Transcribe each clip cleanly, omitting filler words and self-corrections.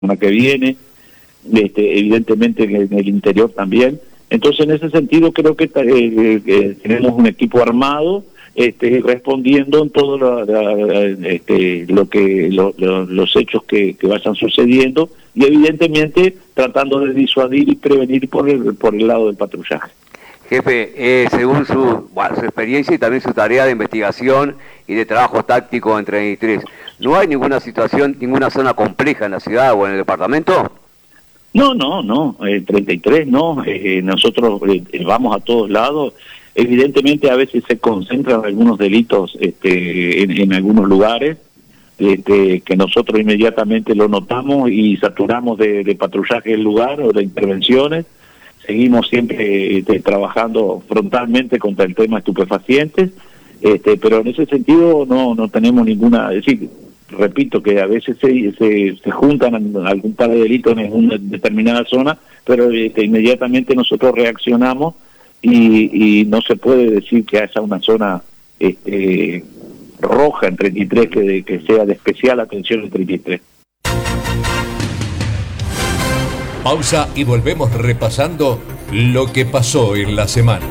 semana que viene, evidentemente en el interior también. Entonces, en ese sentido, creo que tenemos un equipo armado, respondiendo en todo los hechos que vayan sucediendo, y evidentemente tratando de disuadir y prevenir por el lado del patrullaje. Jefe, según su experiencia y también su tarea de investigación y de trabajo táctico en 33, ¿no hay ninguna situación, ninguna zona compleja en la ciudad o en el departamento? No, 33 no, nosotros vamos a todos lados. Evidentemente a veces se concentran algunos delitos en algunos lugares, que nosotros inmediatamente lo notamos y saturamos de patrullaje el lugar o de intervenciones. Seguimos siempre trabajando frontalmente contra el tema de estupefacientes, pero en ese sentido no tenemos ninguna... Es decir, repito que a veces se juntan algún par de delitos en una determinada zona, pero inmediatamente nosotros reaccionamos y no se puede decir que haya una zona roja en 33 que sea de especial atención en 33. Pausa y volvemos repasando lo que pasó en la semana.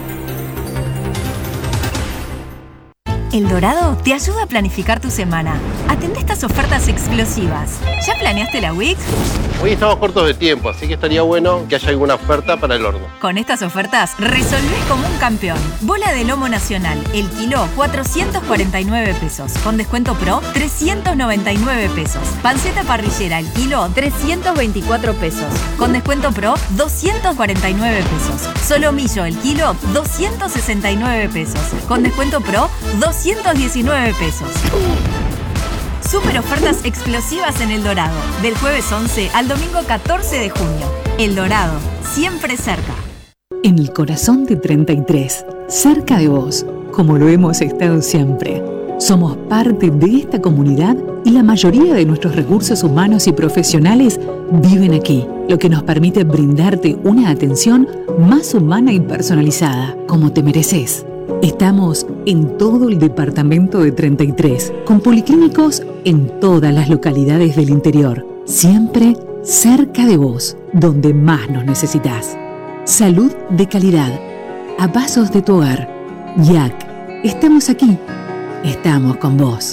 El Dorado te ayuda a planificar tu semana. Atende estas ofertas explosivas. ¿Ya planeaste la week? Hoy estamos cortos de tiempo, así que estaría bueno que haya alguna oferta para el horno. Con estas ofertas, resolvés como un campeón. Bola de lomo nacional, el kilo, 449 pesos. Con descuento pro, 399 pesos. Panceta parrillera, el kilo, 324 pesos. Con descuento pro, 249 pesos. Solomillo, el kilo, 269 pesos. Con descuento pro, 219 pesos. Super ofertas explosivas en El Dorado, del jueves 11 al domingo 14 de junio. El Dorado, siempre cerca. En el corazón de 33, cerca de vos, como lo hemos estado siempre. Somos parte de esta comunidad y la mayoría de nuestros recursos humanos y profesionales viven aquí, lo que nos permite brindarte una atención más humana y personalizada, como te mereces. Estamos en todo el departamento de 33, con policlínicos en todas las localidades del interior, siempre cerca de vos, donde más nos necesitas. Salud de calidad, a pasos de tu hogar. YAC, estamos aquí, estamos con vos.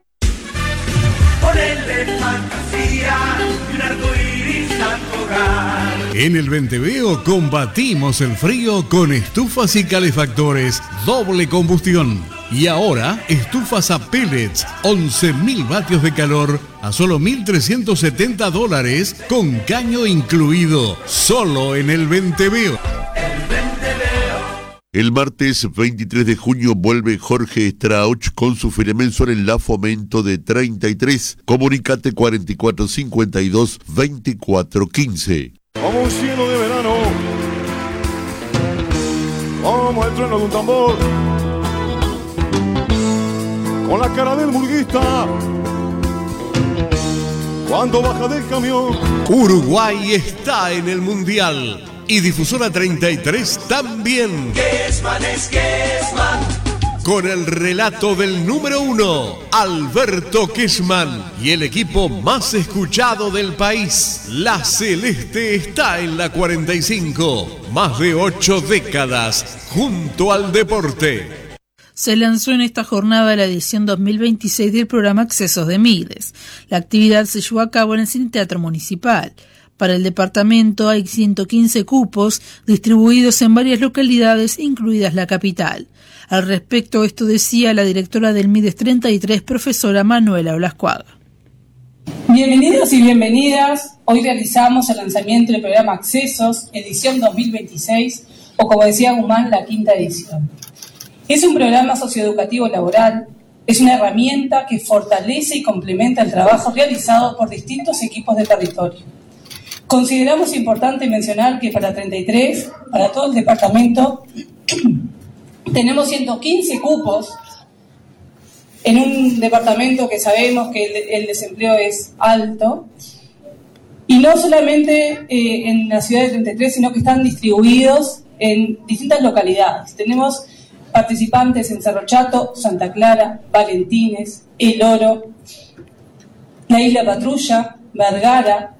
En el Venteveo combatimos el frío con estufas y calefactores doble combustión. Y ahora, estufas a pellets, 11.000 vatios de calor a solo $1.370 con caño incluido, solo en el Venteveo. El martes 23 de junio vuelve Jorge Strauch con su feria mensual en la Fomento de 33. Comunicate 4452 2415. Como un cielo de verano, como el trueno de un tambor, con la cara del murguista cuando baja del camión. Uruguay está en el Mundial y Difusora 33 también. Kessman es Kessman. Con el relato del número 1, Alberto Kessman, y el equipo más escuchado del país. La Celeste está en la 45, más de 8 décadas, junto al deporte. Se lanzó en esta jornada la edición 2026 del programa Accesos de Miles. La actividad se llevó a cabo en el Cine Teatro Municipal. Para el departamento hay 115 cupos distribuidos en varias localidades, incluidas la capital. Al respecto, esto decía la directora del MIDES 33, profesora Manuela Blascuaga. Bienvenidos y bienvenidas. Hoy realizamos el lanzamiento del programa Accesos, edición 2026, o como decía Guzmán, la quinta edición. Es un programa socioeducativo laboral, es una herramienta que fortalece y complementa el trabajo realizado por distintos equipos de territorio. Consideramos importante mencionar que para 33, para todo el departamento, tenemos 115 cupos en un departamento que sabemos que el desempleo es alto, y no solamente en la ciudad de 33, sino que están distribuidos en distintas localidades. Tenemos participantes en Cerro Chato, Santa Clara, Valentines, El Oro, la Isla Patrulla, Vergara,